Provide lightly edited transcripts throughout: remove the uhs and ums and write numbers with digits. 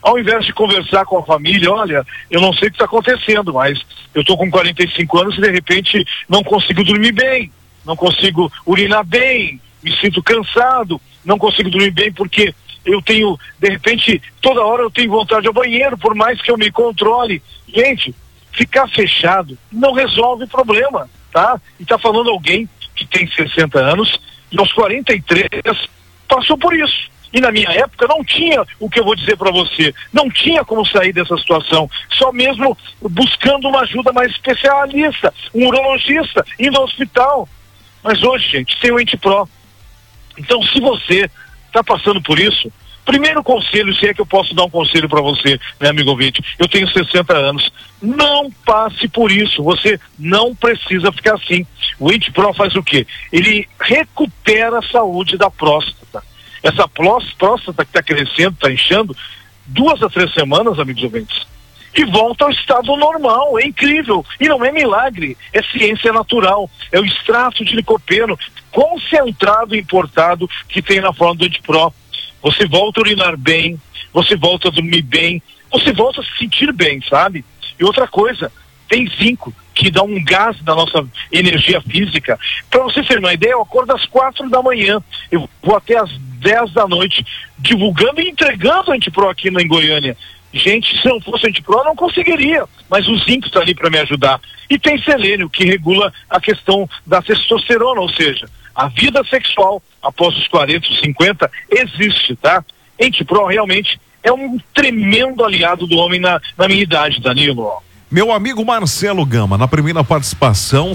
ao invés de conversar com a família, olha, eu não sei o que está acontecendo, mas eu estou com 45 anos e de repente não consigo dormir bem, não consigo urinar bem, me sinto cansado, não consigo dormir bem porque eu tenho, de repente, toda hora eu tenho vontade ao banheiro, por mais que eu me controle. Gente, ficar fechado não resolve o problema, tá? E tá falando alguém que tem 60 anos e aos 43 passou por isso. E na minha época não tinha o que eu vou dizer para você, não tinha como sair dessa situação, só mesmo buscando uma ajuda mais especialista, um urologista, indo ao hospital. Mas hoje, gente, tem o Ente-Pro. Então, se você está passando por isso, primeiro conselho, se é que eu posso dar um conselho para você, né, amigo ouvinte, eu tenho 60 anos, não passe por isso, você não precisa ficar assim. O Ente-Pro faz o quê? Ele recupera a saúde da próstata. Essa próstata que está crescendo, está inchando, 2 a 3 semanas, amigos ouvintes, e volta ao estado normal. É incrível, e não é milagre, é ciência natural, é o extrato de licopeno concentrado e importado que tem na forma do Ente-Pro. Você volta a urinar bem, você volta a dormir bem, você volta a se sentir bem, sabe? E outra coisa, tem zinco, que dá um gás na nossa energia física. Para você ter uma ideia, eu acordo às 4 da manhã, eu vou até às 10 da noite, divulgando e entregando o Ente-Pro aqui em Goiânia. Gente, se não fosse o Ente-Pro, eu não conseguiria, mas o zinco está ali para me ajudar. E tem selênio, que regula a questão da testosterona, ou seja, a vida sexual após os 40, os 50, existe, tá? Ente-Pro realmente é um tremendo aliado do homem na minha idade, Danilo. Meu amigo Marcelo Gama, na primeira participação,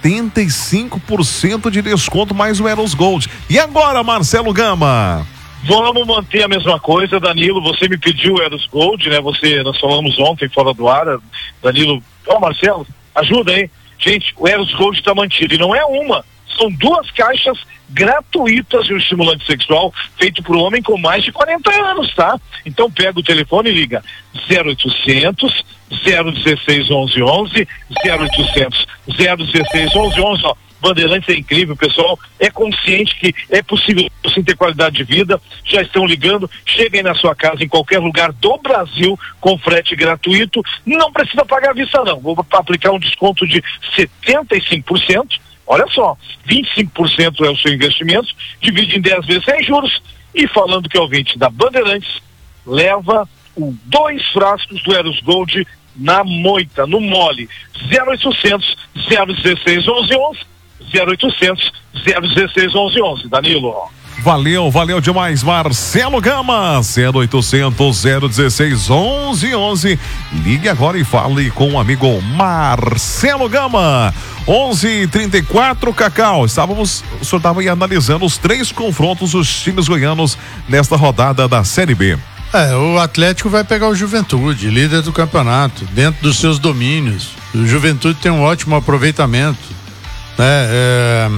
75% de desconto mais o Eros Gold. E agora, Marcelo Gama? Vamos manter a mesma coisa, Danilo. Você me pediu o Eros Gold, né? Nós falamos ontem fora do ar, Danilo. Marcelo, ajuda, hein? Gente, o Eros Gold está mantido. E não é uma, são 2 caixas gratuitas de um estimulante sexual feito por um homem com mais de 40 anos, tá? Então pega o telefone e liga 0800 016 1111, 0800 016 1111, ó. Bandeirantes é incrível, pessoal é consciente que é possível sim ter qualidade de vida, já estão ligando, cheguem na sua casa em qualquer lugar do Brasil com frete gratuito, não precisa pagar à vista não, vou aplicar um desconto de 75%, olha só, 25% é o seu investimento, divide em 10 vezes sem juros, e falando que é ouvinte da Bandeirantes, leva 2 frascos do Eros Gold na moita, no mole, 0800 016 1111, 0800 016 1111, Danilo. Valeu demais, Marcelo Gama, 0800 016 1111. Ligue agora e fale com o amigo Marcelo Gama. 11h34, Cacau. O senhor estava aí analisando os 3 confrontos dos times goianos nesta rodada da Série B. O Atlético vai pegar o Juventude, líder do campeonato, dentro dos seus domínios. O Juventude tem um ótimo aproveitamento, né?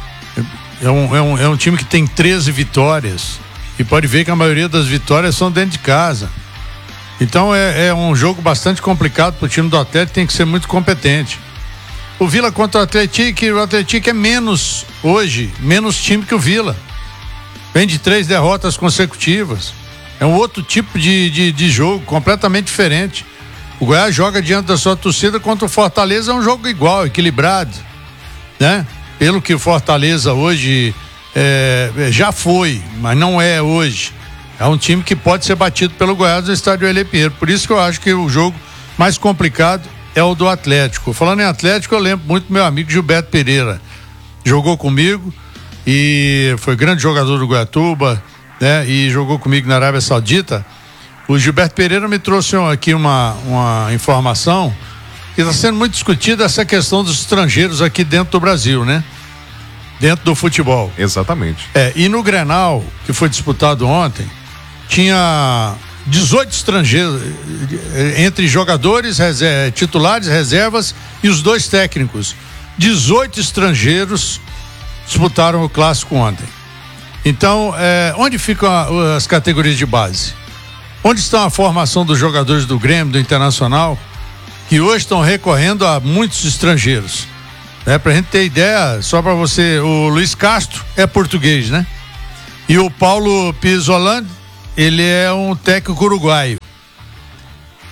É um time que tem 13 vitórias e pode ver que a maioria das vitórias são dentro de casa. Então é um jogo bastante complicado para o time do Atlético, tem que ser muito competente. O Vila contra o Atlético é menos time que o Vila. Vem de 3 derrotas consecutivas. É um outro tipo de jogo, completamente diferente. O Goiás joga diante da sua torcida contra o Fortaleza, é um jogo igual, equilibrado, né? Pelo que o Fortaleza hoje já foi, mas não é hoje. É um time que pode ser batido pelo Goiás no estádio Elê Pinheiro. Por isso que eu acho que o jogo mais complicado é o do Atlético. Falando em Atlético, eu lembro muito do meu amigo Gilberto Pereira. Jogou comigo e foi grande jogador do Goiatuba, né? E jogou comigo na Arábia Saudita. O Gilberto Pereira me trouxe aqui uma informação que está sendo muito discutida, essa questão dos estrangeiros aqui dentro do Brasil, né? Dentro do futebol. Exatamente. E no Grenal, que foi disputado ontem, tinha 18 estrangeiros, entre jogadores, titulares, reservas e os 2 técnicos. 18 estrangeiros disputaram o clássico ontem. Então, onde ficam as categorias de base? Onde está a formação dos jogadores do Grêmio, do Internacional, que hoje estão recorrendo a muitos estrangeiros? Pra gente ter ideia, só para você, o Luiz Castro é português, né? E o Paulo Pisolandi, ele é um técnico uruguaio.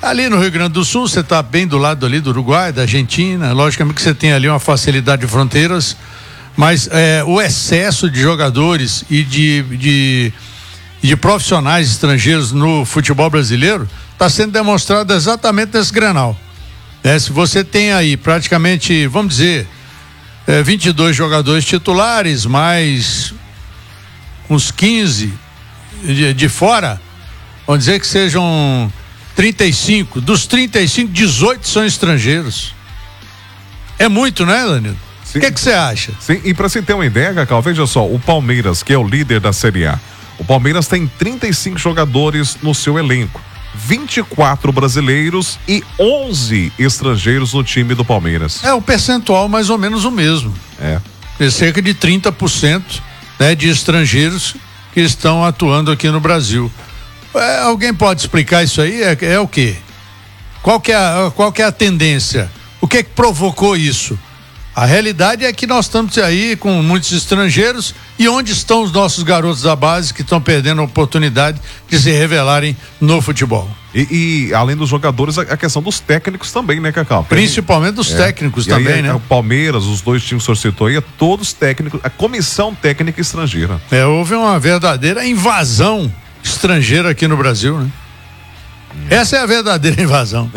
Ali no Rio Grande do Sul, você está bem do lado ali do Uruguai, da Argentina, logicamente que você tem ali uma facilidade de fronteiras, mas o excesso de jogadores e de profissionais estrangeiros no futebol brasileiro está sendo demonstrado exatamente nesse Grenal. Se você tem aí praticamente, vamos dizer, 22 jogadores titulares, mais uns 15 de fora, vamos dizer que sejam 35, dos 35, 18 são estrangeiros. É muito, né, Danilo? O que você acha? Sim, e pra você ter uma ideia, Cacau, veja só, o Palmeiras, que é o líder da Série A, o Palmeiras tem 35 jogadores no seu elenco, 24 brasileiros e 11 estrangeiros no time do Palmeiras. O percentual mais ou menos o mesmo. É cerca de 30%, né, de estrangeiros que estão atuando aqui no Brasil. Alguém pode explicar isso aí? É o quê? Qual que é a tendência? O que provocou isso? A realidade é que nós estamos aí com muitos estrangeiros, e onde estão os nossos garotos da base que estão perdendo a oportunidade de se revelarem no futebol? E além dos jogadores, a questão dos técnicos também, né, Cacau? Principalmente dos técnicos também, aí, né? O Palmeiras, os dois times que o senhor citou aí, todos técnicos, a comissão técnica estrangeira. Houve uma verdadeira invasão estrangeira aqui no Brasil, né? Essa é a verdadeira invasão.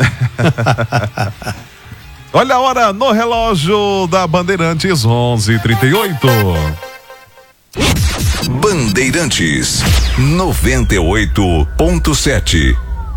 Olha a hora no relógio da Bandeirantes, 11h38. Bandeirantes 98.7.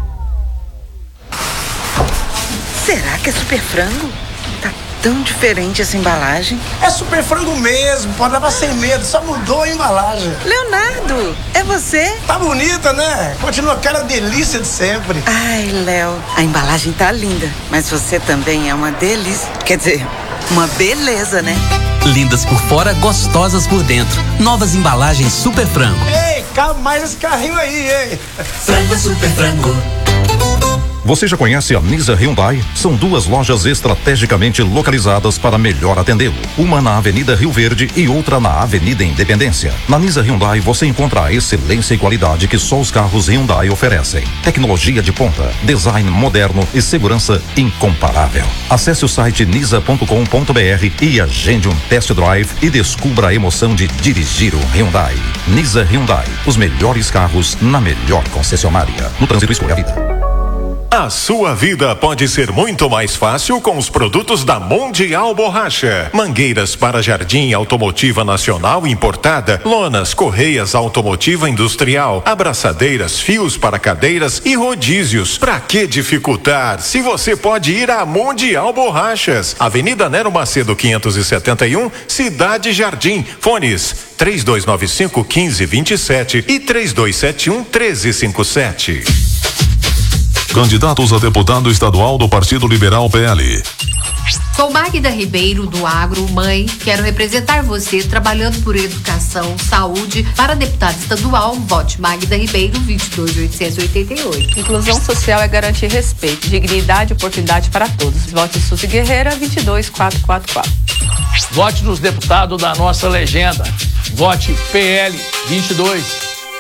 Será que é super frango? Tá tão diferente essa embalagem. É super frango mesmo, pode levar sem medo, só mudou a embalagem. Leonardo, é você? Tá bonita, né? Continua aquela delícia de sempre. Ai, Léo, a embalagem tá linda, mas você também é uma delícia. Quer dizer, uma beleza, né? Lindas por fora, gostosas por dentro. Novas embalagens Super Frango. Ei, cabe mais esse carrinho aí, hein? Frango Super Frango. Você já conhece a Nisa Hyundai? São duas lojas estrategicamente localizadas para melhor atendê-lo. Uma na Avenida Rio Verde e outra na Avenida Independência. Na Nisa Hyundai você encontra a excelência e qualidade que só os carros Hyundai oferecem. Tecnologia de ponta, design moderno e segurança incomparável. Acesse o site nisa.com.br e agende um test drive e descubra a emoção de dirigir um Hyundai. Nisa Hyundai, os melhores carros na melhor concessionária. No trânsito, escolha a vida. A sua vida pode ser muito mais fácil com os produtos da Mundial Borracha. Mangueiras para jardim automotiva nacional importada, lonas, correias automotiva industrial, abraçadeiras, fios para cadeiras e rodízios. Pra que dificultar se você pode ir à Mundial Borrachas? Avenida Nero Macedo 571, Cidade Jardim. Fones 3295-1527 e 3271-1357. Candidatos a deputado estadual do Partido Liberal PL. Sou Magda Ribeiro, do Agro, mãe. Quero representar você trabalhando por educação, saúde. Para deputado estadual, vote Magda Ribeiro, 22.888. Inclusão social é garantir respeito, dignidade e oportunidade para todos. Vote Suzy Guerreira, 22.444. Vote nos deputados da nossa legenda. Vote PL 22.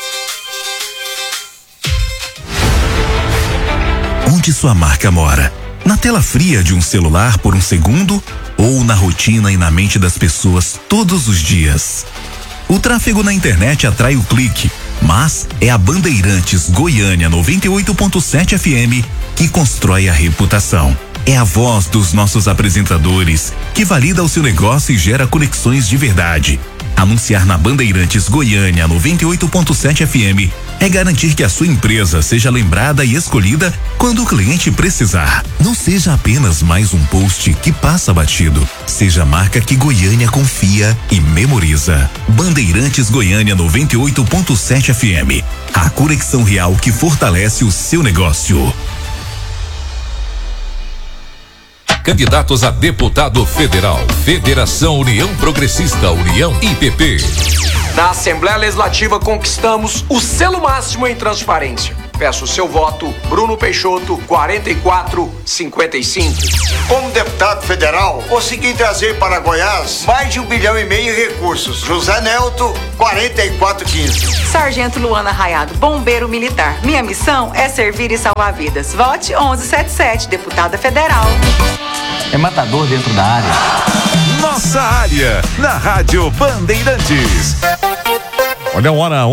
Onde sua marca mora? Na tela fria de um celular por um segundo ou na rotina e na mente das pessoas todos os dias? O tráfego na internet atrai o clique, mas é a Bandeirantes Goiânia 98.7 FM que constrói a reputação. É a voz dos nossos apresentadores que valida o seu negócio e gera conexões de verdade. Anunciar na Bandeirantes Goiânia 98.7 FM é garantir que a sua empresa seja lembrada e escolhida quando o cliente precisar. Não seja apenas mais um post que passa batido. Seja a marca que Goiânia confia e memoriza. Bandeirantes Goiânia 98.7 FM. A conexão real que fortalece o seu negócio. Candidatos a deputado federal. Federação União Progressista, União IPP. Na Assembleia Legislativa conquistamos o selo máximo em transparência. Peço o seu voto. Bruno Peixoto, 4455. Como deputado federal, consegui trazer para Goiás mais de 1,5 bilhão em recursos. José Nelto, 4415. Sargento Luana Raiado, bombeiro militar. Minha missão é servir e salvar vidas. Vote 1177, deputada federal. É matador dentro da área. Nossa área, na Rádio Bandeirantes. Olha a hora,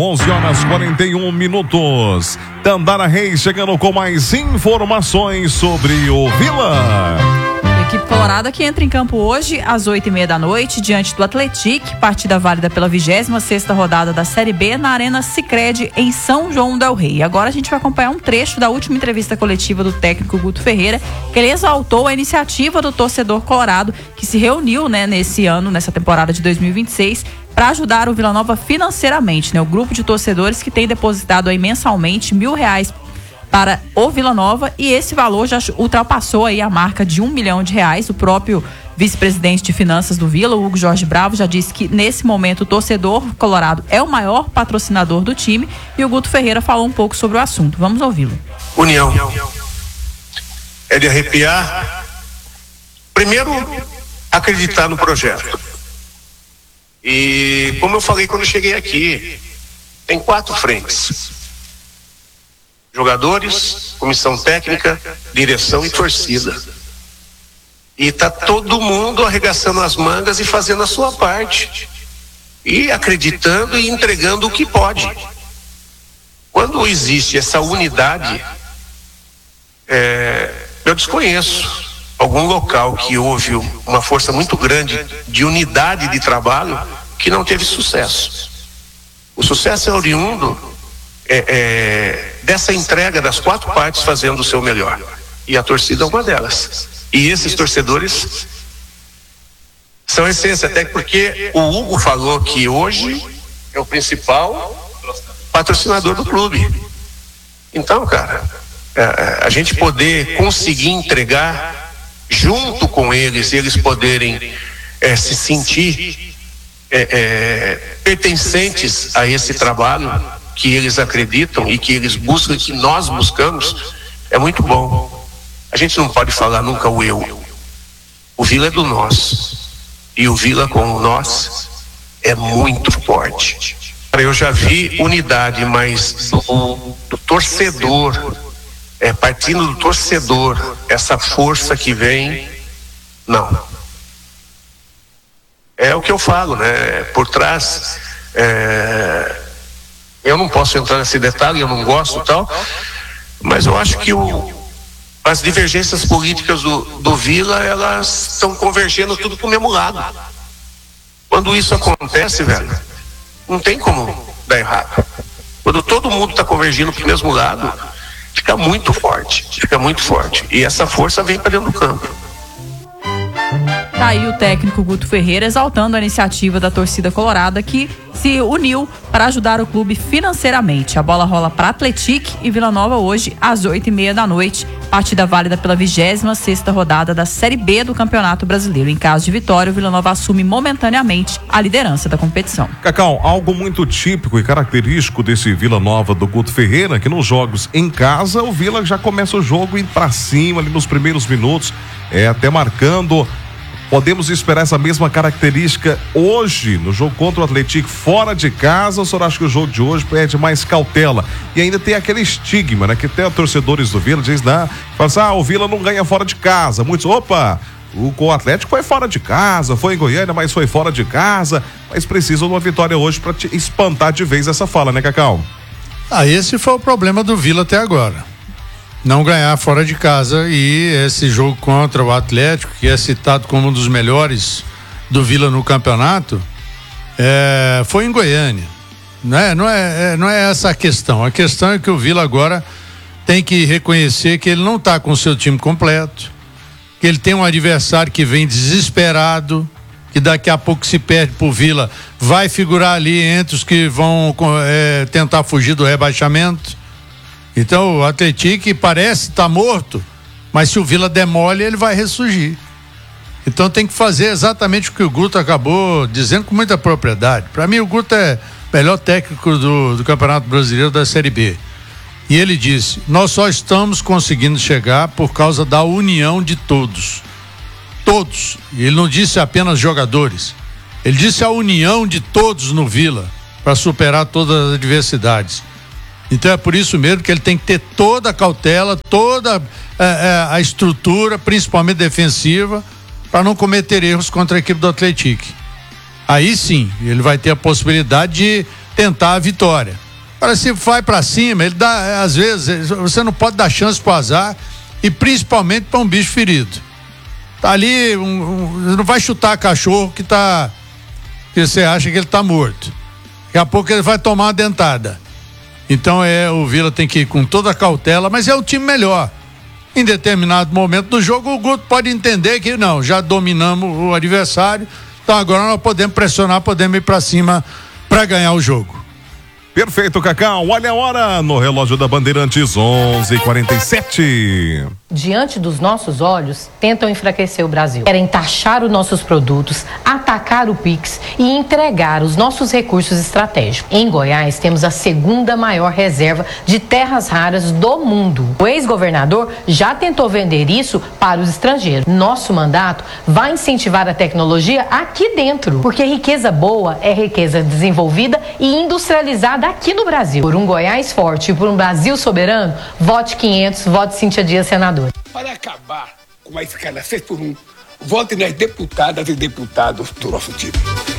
11h41. Dandara Reis chegando com mais informações sobre o Vila. A equipe colorada que entra em campo hoje às 8h30 da noite diante do Atlético, partida válida pela 26ª rodada da Série B na Arena Sicredi em São João del Rei. Agora a gente vai acompanhar um trecho da última entrevista coletiva do técnico Guto Ferreira, que ele exaltou a iniciativa do torcedor colorado que se reuniu, nessa temporada de 2026, para ajudar o Vila Nova financeiramente, o grupo de torcedores que tem depositado aí mensalmente R$1.000 para o Vila Nova, e esse valor já ultrapassou aí a marca de R$1 milhão. O próprio vice-presidente de finanças do Vila, o Hugo Jorge Bravo, já disse que nesse momento o torcedor colorado é o maior patrocinador do time, e o Guto Ferreira falou um pouco sobre o assunto. Vamos ouvi-lo. União é de arrepiar. Primeiro, acreditar no projeto. E como eu falei quando eu cheguei aqui, tem 4 frentes: jogadores, comissão técnica, direção e torcida. E tá todo mundo arregaçando as mangas e fazendo a sua parte, e acreditando e entregando o que pode. Quando existe essa unidade, eu desconheço algum local que houve uma força muito grande de unidade de trabalho que não teve sucesso. O sucesso é oriundo dessa entrega das 4 partes fazendo o seu melhor, e a torcida é uma delas, e esses torcedores são a essência, até porque o Hugo falou que hoje é o principal patrocinador do clube. Então, cara, a gente poder conseguir entregar junto com eles, e eles poderem se sentir pertencentes a esse trabalho que eles acreditam e que eles buscam e que nós buscamos, é muito bom. A gente não pode falar nunca o eu. O Vila é do nós, e o Vila com o nós é muito forte. Eu já vi unidade, mas do torcedor, partindo do torcedor, essa força que vem, não. É o que eu falo, por trás, eu não posso entrar nesse detalhe, eu não gosto e tal, mas eu acho que as divergências políticas do Vila, elas estão convergendo tudo pro mesmo lado. Quando isso acontece, velho, não tem como dar errado. Quando todo mundo está convergindo pro mesmo lado, fica muito forte, e essa força vem para dentro do campo. Tá aí o técnico Guto Ferreira exaltando a iniciativa da torcida colorada que se uniu para ajudar o clube financeiramente. A bola rola para Atlético e Vila Nova hoje às 8h30 da noite, partida válida pela 26ª rodada da Série B do Campeonato Brasileiro. Em caso de vitória, o Vila Nova assume momentaneamente a liderança da competição. Cacau, algo muito típico e característico desse Vila Nova do Guto Ferreira, que nos jogos em casa, o Vila já começa o jogo indo pra cima ali nos primeiros minutos, até marcando. Podemos esperar essa mesma característica hoje no jogo contra o Atlético fora de casa, ou o senhor acha que o jogo de hoje pede mais cautela? E ainda tem aquele estigma, que até torcedores do Vila dizem, fala o Vila não ganha fora de casa. Muitos, o Atlético foi fora de casa, foi em Goiânia, mas foi fora de casa, mas precisa de uma vitória hoje para te espantar de vez essa fala, Cacau? Esse foi o problema do Vila até agora. Não ganhar fora de casa, e esse jogo contra o Atlético, que é citado como um dos melhores do Vila no campeonato, foi em Goiânia. Não é essa a questão. A questão é que o Vila agora tem que reconhecer que ele não está com o seu time completo, que ele tem um adversário que vem desesperado, que daqui a pouco se perde pro Vila, vai figurar ali entre os que vão tentar fugir do rebaixamento. Então o Atlético parece estar morto, mas se o Vila demole, ele vai ressurgir. Então tem que fazer exatamente o que o Guto acabou dizendo com muita propriedade. Para mim, o Guto é o melhor técnico do Campeonato Brasileiro da Série B. E ele disse: nós só estamos conseguindo chegar por causa da união de todos. Todos. E ele não disse apenas jogadores. Ele disse a união de todos no Vila para superar todas as adversidades. Então é por isso mesmo que ele tem que ter toda a cautela, toda a estrutura, principalmente defensiva, para não cometer erros contra a equipe do Atlético. Aí sim, ele vai ter a possibilidade de tentar a vitória. Agora, se vai para cima, ele dá, às vezes, você não pode dar chance para o azar, e principalmente para um bicho ferido. Tá ali, não vai chutar cachorro que você acha que ele tá morto. Daqui a pouco ele vai tomar uma dentada. Então o Vila tem que ir com toda a cautela, mas é o time melhor. Em determinado momento do jogo, o Guto pode entender que não, já dominamos o adversário, então agora nós podemos pressionar, podemos ir para cima para ganhar o jogo. Perfeito, Cacau. Olha a hora no relógio da Bandeirantes, 11h47. Diante dos nossos olhos, tentam enfraquecer o Brasil. Querem taxar os nossos produtos, atacar o Pix e entregar os nossos recursos estratégicos. Em Goiás, temos a segunda maior reserva de terras raras do mundo. O ex-governador já tentou vender isso para os estrangeiros. Nosso mandato vai incentivar a tecnologia aqui dentro, porque riqueza boa é riqueza desenvolvida e industrializada aqui no Brasil. Por um Goiás forte e por um Brasil soberano, vote 500, vote Cíntia Dias, senador. Para acabar com a escala 6x1, vote nas deputadas e deputados do nosso time.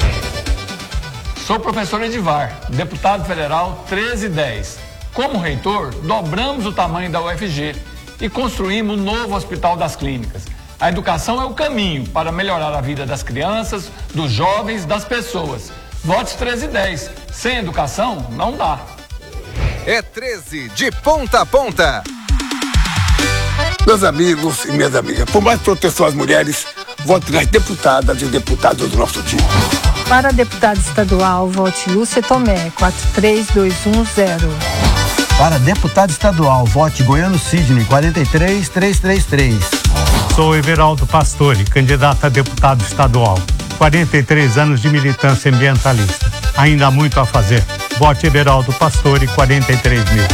Sou o professor Edivar, deputado federal 1310. Como reitor, dobramos o tamanho da UFG e construímos um novo Hospital das Clínicas. A educação é o caminho para melhorar a vida das crianças, dos jovens, das pessoas. Vote 1310. Sem educação, não dá. É 13 de ponta a ponta. Meus amigos e minhas amigas, por mais proteção às mulheres, vote nas deputadas e deputados do nosso time. Para deputado estadual, vote Lúcia Tomé, 43210. Para deputado estadual, vote Goiano Sidney, 43333. Sou Everaldo Pastore, candidato a deputado estadual. 43 anos de militância ambientalista. Ainda há muito a fazer. Vote Everaldo Pastore, 43.000.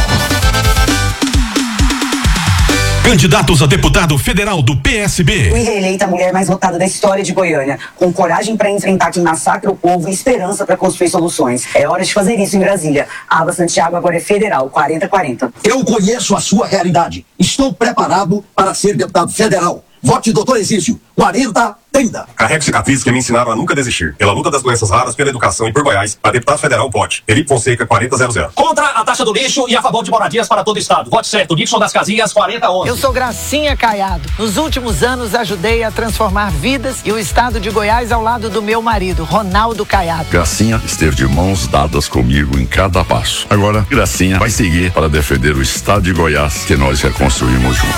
Candidatos a deputado federal do PSB. Fui reeleita a mulher mais votada da história de Goiânia, com coragem para enfrentar quem massacra o povo e esperança para construir soluções. É hora de fazer isso em Brasília. A Aba Santiago agora é federal, 40-40. Eu conheço a sua realidade. Estou preparado para ser deputado federal. Vote doutor Exício, 40-30. Carrego cicatriz que me ensinaram a nunca desistir. Pela luta das doenças raras, pela educação e por Goiás, a deputado federal vote Felipe Fonseca, 4000. Contra a taxa do lixo e a favor de moradias para todo o estado. Vote certo, Nixon das Casinhas, 4011. Eu sou Gracinha Caiado. Nos últimos anos ajudei a transformar vidas e o estado de Goiás ao lado do meu marido, Ronaldo Caiado. Gracinha esteve de mãos dadas comigo em cada passo. Agora, Gracinha vai seguir para defender o estado de Goiás que nós reconstruímos juntos.